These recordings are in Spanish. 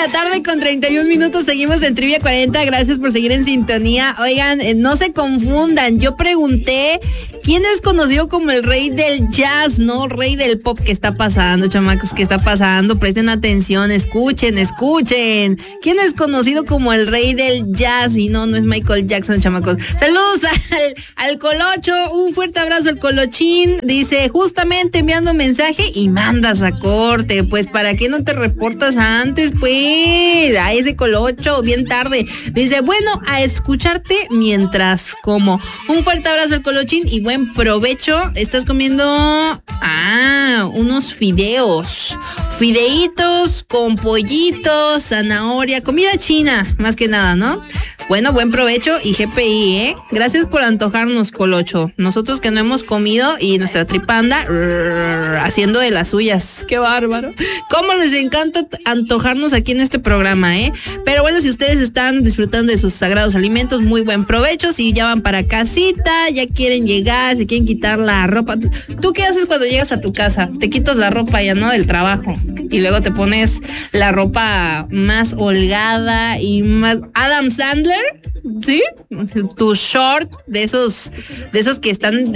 la tarde con 31 minutos. Seguimos en Trivia 40. Gracias por seguir en sintonía. Oigan, no se confundan. Yo pregunté quién es conocido como el rey del jazz, no rey del pop. ¿Qué está pasando, chamacos? ¿Qué está pasando? Presten atención, escuchen. ¿Quién es conocido como el rey del jazz? Y no es Michael Jackson, chamacos. Saludos al Colocho. Un fuerte abrazo al Colochín. Dice, justamente enviando mensaje y mandas a corte. Pues, ¿para qué no te reportas antes, pues? A ese Colocho, bien tarde. Dice, bueno, a escucharte mientras como. Un fuerte abrazo al Colochín y buen provecho. Estás comiendo unos fideitos con pollitos, zanahoria, comida china, más que nada, ¿no? Bueno, buen provecho y GPI, ¿eh? Gracias por antojarnos, Colocho. Nosotros que no hemos comido y nuestra tripanda haciendo de las suyas. ¡Qué bárbaro! Cómo les encanta antojarnos aquí en este programa, ¿eh? Pero bueno, si ustedes están disfrutando de sus sagrados alimentos, muy buen provecho. Si ya van para casita, ya quieren llegar, se quieren quitar la ropa. ¿Tú qué haces cuando llegas a tu casa? Te quitas la ropa ya, ¿no? Del trabajo. Y luego te pones la ropa más holgada y más Adam Sandler, ¿sí? Tu short de esos que están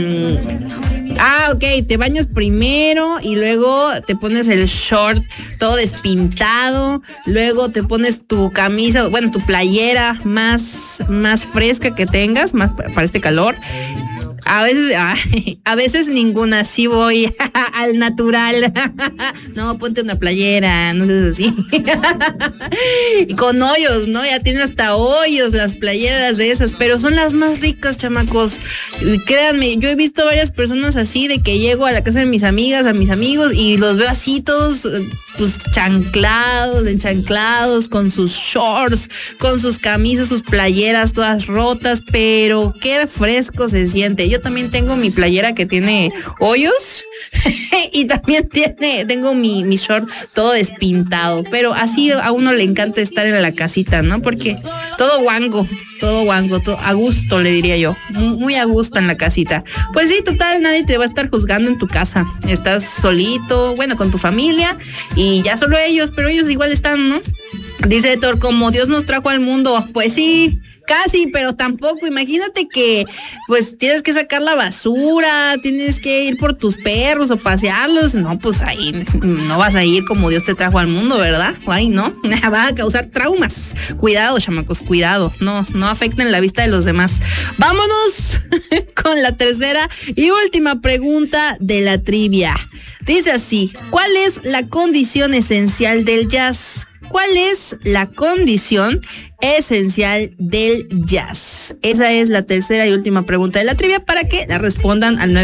ok, te bañas primero y luego te pones el short todo despintado, luego te pones tu camisa, bueno, tu playera más fresca que tengas, más para este calor. A veces ninguna, así voy al natural. No, ponte una playera, no seas así. Y con hoyos, ¿no? Ya tienen hasta hoyos las playeras de esas, pero son las más ricas, chamacos. Créanme, yo he visto varias personas así, de que llego a la casa de mis amigas, a mis amigos, y los veo así todos, pues enchanklados, con sus shorts, con sus camisas, sus playeras todas rotas, pero qué fresco se siente. Yo también tengo mi playera que tiene hoyos y también tengo mi short todo despintado, pero así a uno le encanta estar en la casita, ¿no? Porque todo guango, todo a gusto, le diría yo, muy a gusto en la casita. Pues sí, total, nadie te va a estar juzgando en tu casa. Estás solito, bueno, con tu familia y ya solo ellos, pero ellos igual están, ¿no? Dice Héctor, como Dios nos trajo al mundo. Pues sí, casi, pero tampoco. Imagínate que pues tienes que sacar la basura, tienes que ir por tus perros o pasearlos. No, pues ahí no vas a ir como Dios te trajo al mundo, ¿verdad? Ay, no, va a causar traumas. Cuidado, chamacos, cuidado. No afecten la vista de los demás. Vámonos con la tercera y última pregunta de la trivia. Dice así, ¿cuál es la condición esencial del jazz? ¿Cuál es la condición esencial del jazz? Esa es la tercera y última pregunta de la trivia para que la respondan al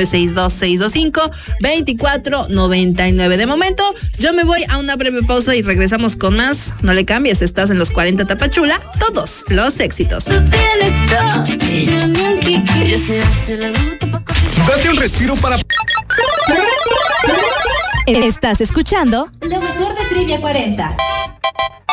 962-625-2499. De momento, yo me voy a una breve pausa y regresamos con más. No le cambies, estás en los 40 Tapachula, todos los éxitos. Date un respiro para... Estás escuchando lo mejor de Trivia 40.